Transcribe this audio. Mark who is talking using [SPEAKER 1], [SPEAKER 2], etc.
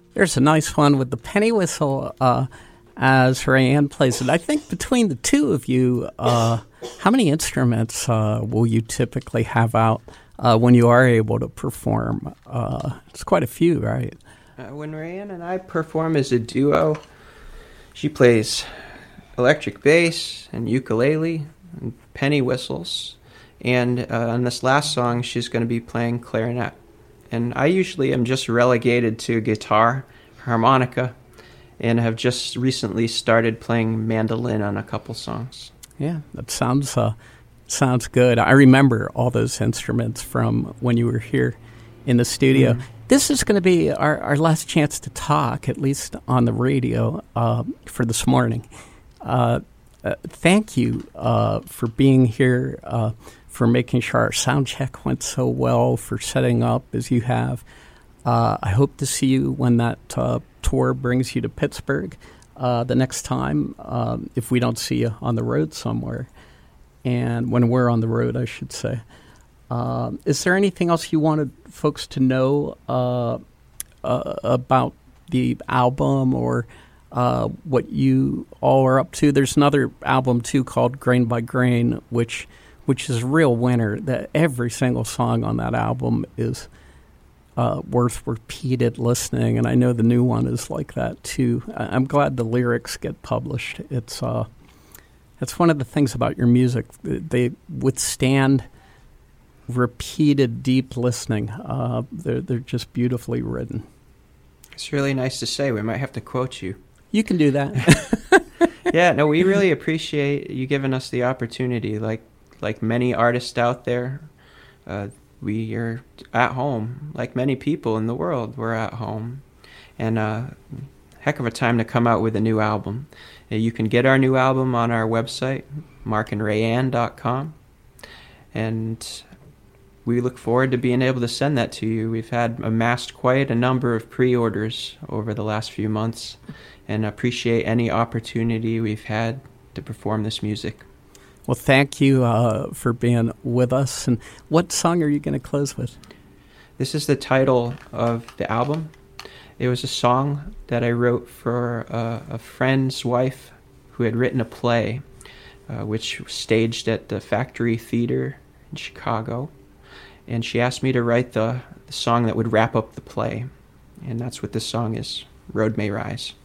[SPEAKER 1] There's a nice one with the penny whistle as Rayanne plays it. I think between the two of you, how many instruments will you typically have out when you are able to perform? It's quite a few, right?
[SPEAKER 2] When Rayanne and I perform as a duo, she plays electric bass and ukulele and penny whistles. And on this last song, she's going to be playing clarinet. And I usually am just relegated to guitar, harmonica, and have just recently started playing mandolin on a couple songs.
[SPEAKER 1] Yeah, that sounds good. I remember all those instruments from when you were here in the studio. Mm-hmm. This is going to be our last chance to talk, at least on the radio, for this morning. Thank you for being here, for making sure our sound check went so well, for setting up as you have. I hope to see you when that tour brings you to Pittsburgh the next time, if we don't see you on the road somewhere. And when we're on the road, I should say. Is there anything else you wanted folks to know about the album or what you all are up to? There's another album, too, called Grain by Grain, which is a real winner. That every single song on that album is worth repeated listening, and I know the new one is like that, too. I'm glad the lyrics get published. It's one of the things about your music. They withstand repeated deep listening. They're just beautifully written.
[SPEAKER 2] It's really nice to say. We might have to quote you.
[SPEAKER 1] You can do that.
[SPEAKER 2] Yeah, no, we really appreciate you giving us the opportunity. Like many artists out there, we are at home. Like many people in the world, we're at home. And heck of a time to come out with a new album. You can get our new album on our website, markandrayanne.com. And we look forward to being able to send that to you. We've had amassed quite a number of pre-orders over the last few months and appreciate any opportunity we've had to perform this music.
[SPEAKER 1] Well, thank you for being with us. And what song are you going to close with?
[SPEAKER 2] This is the title of the album. It was a song that I wrote for a friend's wife who had written a play, which was staged at the Factory Theater in Chicago. And she asked me to write the song that would wrap up the play. And that's what this song is, Road May Rise.